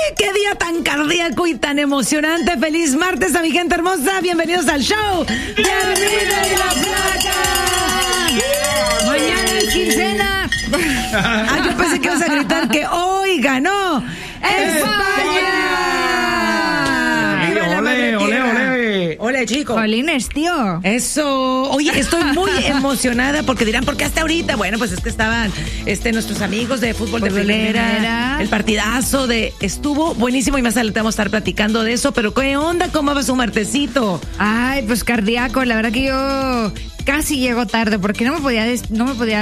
¡Qué día tan cardíaco y tan emocionante! ¡Feliz martes a mi gente hermosa! ¡Bienvenidos al show de Armida y la Flaca! Mañana es quincena. Yo pensé que ibas a gritar que hoy ganó España. Hola, chicos. Jolines, tío. Eso. Oye, estoy muy emocionada porque dirán, ¿por qué hasta ahorita? Bueno, pues es que estaban nuestros amigos de fútbol de primera. El partidazo estuvo buenísimo y más adelante vamos a estar platicando de eso. Pero ¿qué onda? ¿Cómo va su martesito? Ay, pues cardíaco. La verdad que yo casi llego tarde porque no me podía despertar. No me podía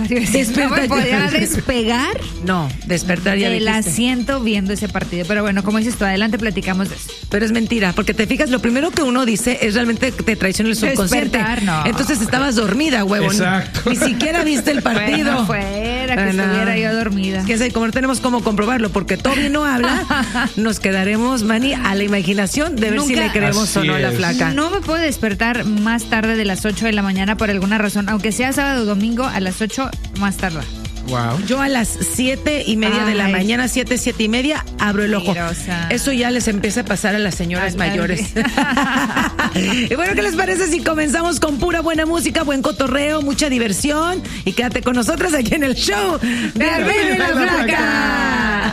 despegar. No, despertar ya del dijiste. asiento viendo ese partido. Pero bueno, como dices tú, adelante platicamos de eso. Pero es mentira, porque te fijas, lo primero que uno dice es realmente que te traiciona el subconsciente. No. Entonces estabas dormida, huevón. Exacto. Ni siquiera viste el partido. Bueno, fuera que estuviera yo dormida. Es que como no tenemos cómo comprobarlo, porque Toby no habla, nos quedaremos, Manny, a la imaginación de ver si le creemos Así o no a la es. Flaca. No me puedo despertar más tarde de las 8 de la mañana por alguna razón, aunque sea sábado o domingo, a las 8 más tarde. Wow. Yo a las 7:30 de la mañana, 7:30, abro el ojo. Mentirosa. Eso ya les empieza a pasar a las señoras mayores. Y bueno, ¿qué les parece si comenzamos con pura buena música, buen cotorreo, mucha diversión? Y quédate con nosotros aquí en el show de Armida y la Flaca.